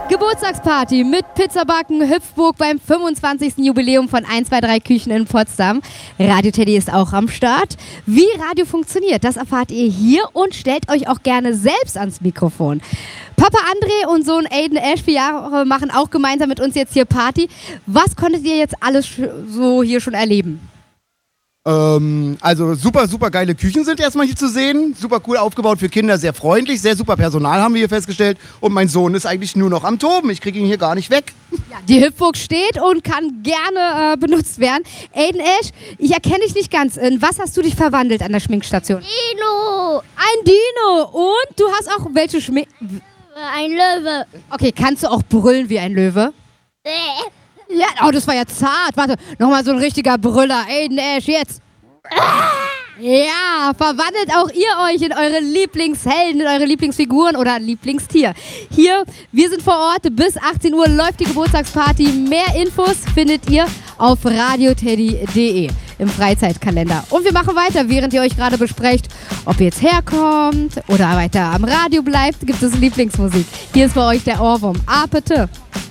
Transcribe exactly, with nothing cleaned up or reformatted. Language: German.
Geburtstagsparty mit Pizzabacken, Hüpfburg beim fünfundzwanzigsten Jubiläum von eins zwei drei Küchen in Potsdam. Radio Teddy ist auch am Start. Wie Radio funktioniert, das erfahrt ihr hier und stellt euch auch gerne selbst ans Mikrofon. Papa André und Sohn Aiden Ash, vier Jahre, machen auch gemeinsam mit uns jetzt hier Party. Was konntet ihr jetzt alles so hier schon erleben? Ähm, also super, super geile Küchen sind erstmal hier zu sehen. Super cool aufgebaut für Kinder, sehr freundlich, sehr super Personal haben wir hier festgestellt. Und mein Sohn ist eigentlich nur noch am Toben. Ich kriege ihn hier gar nicht weg. Ja, die Hüpfburg steht und kann gerne äh, benutzt werden. Aiden Ash, ich erkenne dich nicht ganz. In was hast du dich verwandelt an der Schminkstation? Dino! Ein Dino. Und du hast auch welche Schmink... Ein Löwe. Okay, kannst du auch brüllen wie ein Löwe? Bäh. Ja, oh, das war ja zart. Warte, nochmal so ein richtiger Brüller. Aiden Ash, jetzt. Ja, verwandelt auch ihr euch in eure Lieblingshelden, in eure Lieblingsfiguren oder Lieblingstier. Hier, wir sind vor Ort. Bis achtzehn Uhr läuft die Geburtstagsparty. Mehr Infos findet ihr auf radioteddy punkt de im Freizeitkalender. Und wir machen weiter, während ihr euch gerade besprecht, ob ihr jetzt herkommt oder weiter am Radio bleibt, gibt es Lieblingsmusik. Hier ist bei euch der Ohrwurm. Apete.